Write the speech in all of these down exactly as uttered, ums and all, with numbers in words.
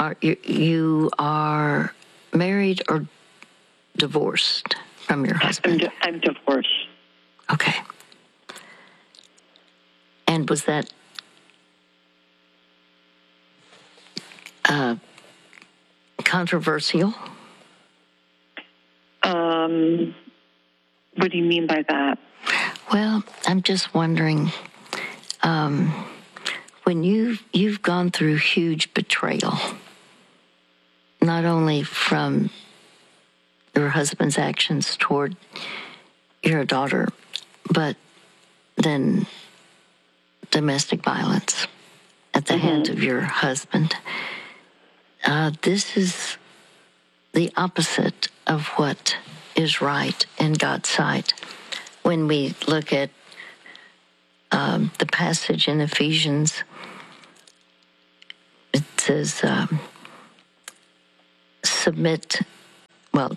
are you, you are married or divorced from your I'm, husband? di- I'm divorced. Okay. And was that uh, controversial? Um, what do you mean by that? Well, I'm just wondering, um, when you you've gone through huge betrayal, not only from your husband's actions toward your daughter, but then domestic violence at the mm-hmm. hands of your husband. Uh, this is the opposite of what is right in God's sight. When we look at um, the passage in Ephesians, it says, um, submit, well,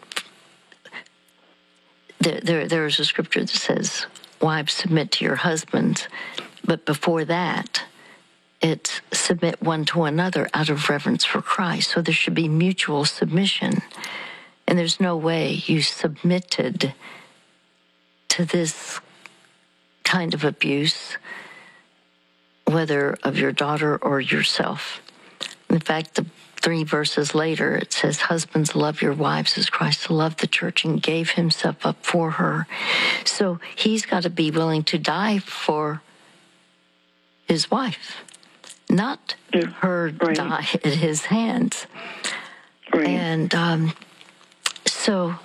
there, there there is a scripture that says, wives, submit to your husbands. But before that, it's submit one to another out of reverence for Christ. So there should be mutual submission. And there's no way you submitted to this kind of abuse, whether of your daughter or yourself. In fact, the three verses later, it says, husbands, love your wives as Christ loved the church and gave himself up for her. So he's got to be willing to die for his wife, not yeah, her right. die at his hands. Right. And um, so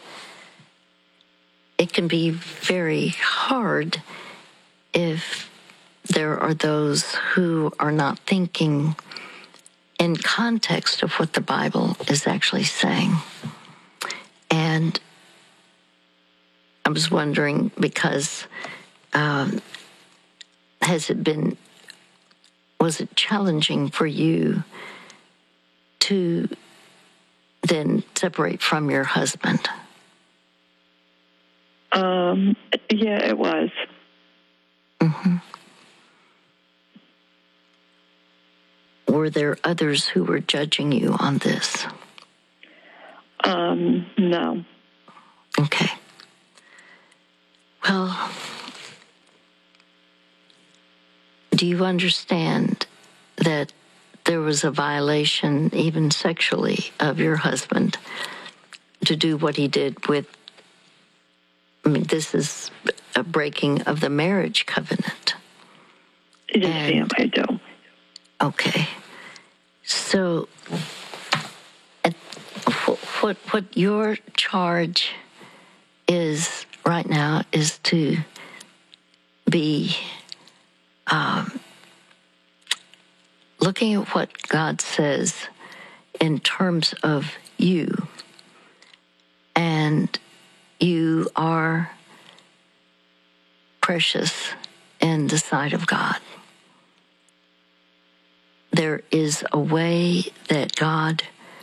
it can be very hard if there are those who are not thinking in context of what the Bible is actually saying. And I was wondering, because um, has it been, was it challenging for you to then separate from your husband? Um, yeah, it was. Mm-hmm. Were there others who were judging you on this? Um, no. Okay. Well, do you understand that there was a violation, even sexually, of your husband to do what he did with, I mean, this is a breaking of the marriage covenant. Yes, ma'am, I do. Okay. So, at, what what your charge is right now is to be um, looking at what God says in terms of you, and you are precious in the sight of God. There is a way that God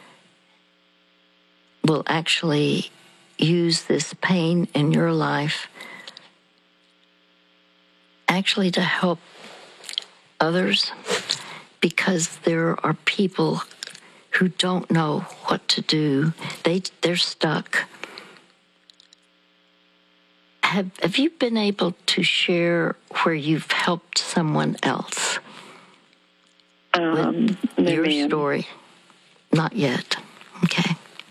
will actually use this pain in your life actually to help others, because there are people who don't know what to do. They, they're stuck. Have, have you been able to share where you've helped someone else? Um, with your ma'am. story? Not yet. Okay.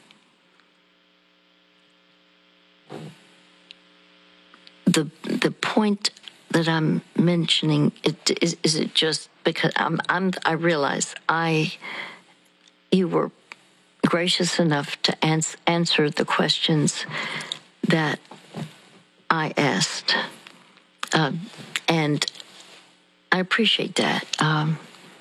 The the point that I'm mentioning, it, is, is it just because I'm, I'm I realize I you were gracious enough to ans- answer the questions that I asked, uh, and I appreciate that. Um,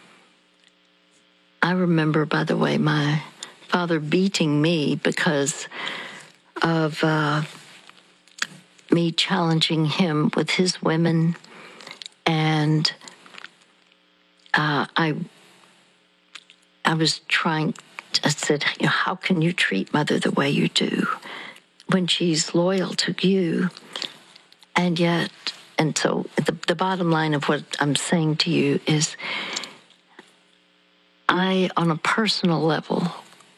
I remember, by the way, my father beating me because of uh, me challenging him with his women, and uh, I I was trying. I said, you know, how can you treat Mother the way you do when she's loyal to you? And yet, and so the the bottom line of what I'm saying to you is, I, on a personal level,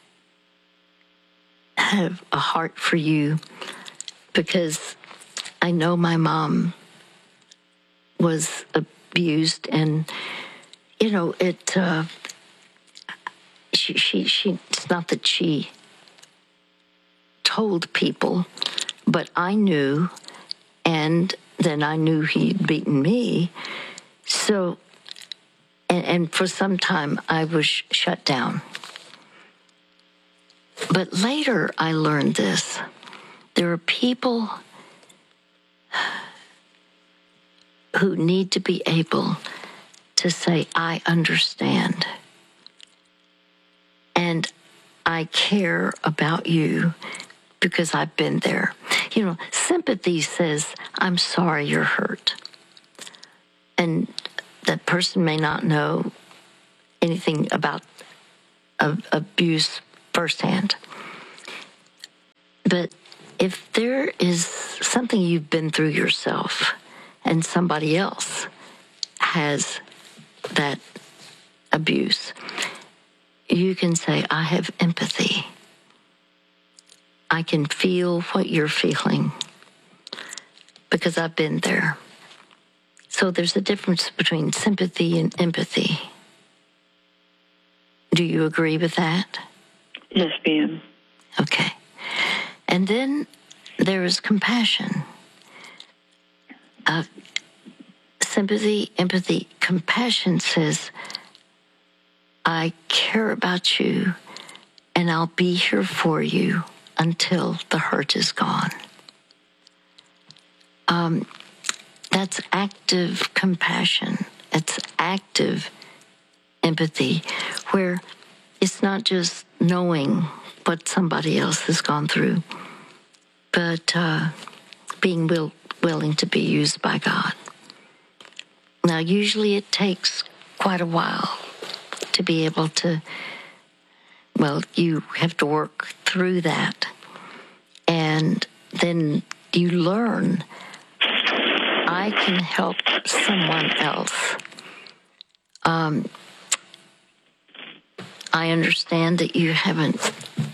have a heart for you because I know my mom was abused, and you know it. Uh, she, she, she. It's not that she told people, but I knew, and then I knew he'd beaten me. So, and, and for some time I was sh- shut down. But later I learned this. There are people who need to be able to say, I understand. And I care about you because I've been there. You know, sympathy says, I'm sorry you're hurt. And that person may not know anything about uh, abuse firsthand. But if there is something you've been through yourself and somebody else has that abuse, you can say, I have empathy. I can feel what you're feeling because I've been there. So there's a difference between sympathy and empathy. Do you agree with that? Yes, ma'am. Okay. And then there is compassion. Uh, sympathy, empathy, compassion says, I care about you and I'll be here for you until the hurt is gone. Um, that's active compassion. It's active empathy, where it's not just knowing what somebody else has gone through, but uh, being will, willing to be used by God. Now, usually it takes quite a while to be able to, well, you have to work through that. And then you learn, I can help someone else. Um, I understand that you haven't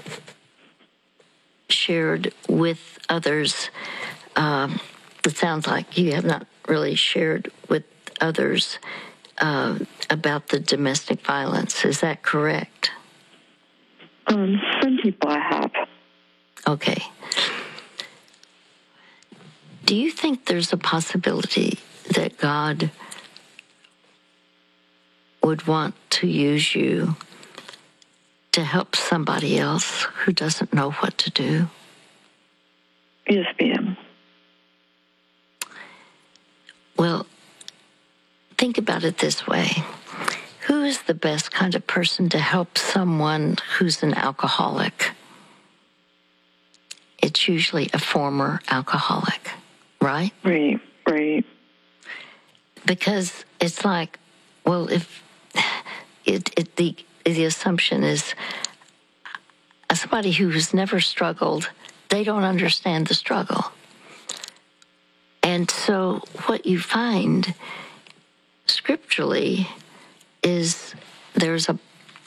shared with others. Um, it sounds like you have not really shared with others uh, about the domestic violence. Is that correct? Um, some people I have. Okay. Do you think there's a possibility that God would want to use you to help somebody else who doesn't know what to do? Yes, ma'am. Well, think about it this way. Who is the best kind of person to help someone who's an alcoholic? It's usually a former alcoholic, right? Right, right. Because it's like, well, if it, it the the assumption is somebody who's never struggled, they don't understand the struggle. And so what you find scripturally is there's a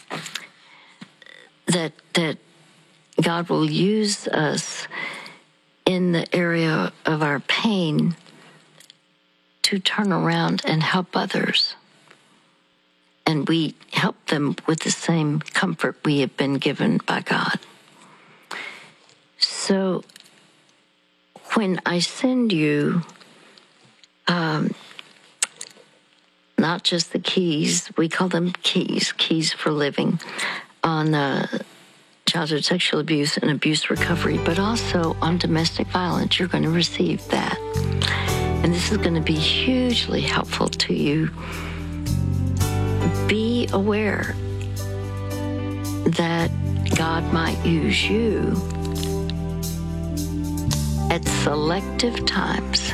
that that God will use us in the area of our pain to turn around and help others. And we help them with the same comfort we have been given by God. So when I send you um, not just the keys, we call them keys, keys for living, on uh, childhood sexual abuse and abuse recovery, but also on domestic violence, you're going to receive that. And this is going to be hugely helpful to you. Be aware that God might use you at selective times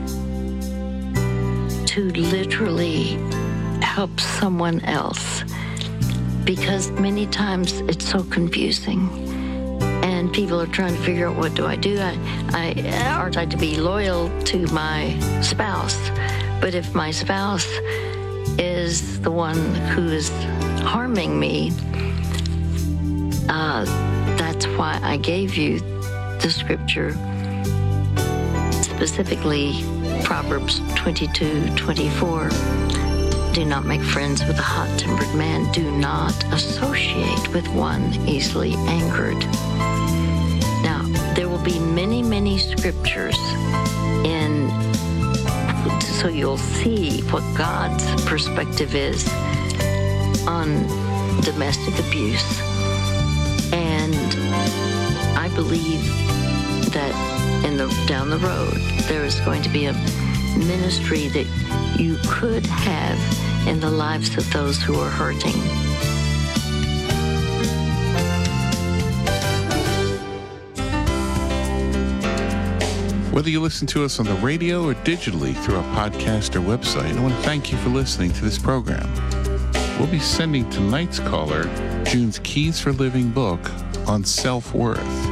to literally help someone else, because many times it's so confusing and people are trying to figure out, what do I do? I, I aren't I to be loyal to my spouse? But if my spouse is the one who is harming me, uh, that's why I gave you the scripture, specifically Proverbs twenty-two twenty-four. Do not make friends with a hot-tempered man. Do not associate with one easily angered. Now, there will be many, many scriptures in, so you'll see what God's perspective is on domestic abuse. And I believe that in the down the road, there is going to be a ministry that you could have in the lives of those who are hurting. Whether you listen to us on the radio or digitally through our podcast or website, I want to thank you for listening to this program. We'll be sending tonight's caller June's Keys for Living book on self-worth.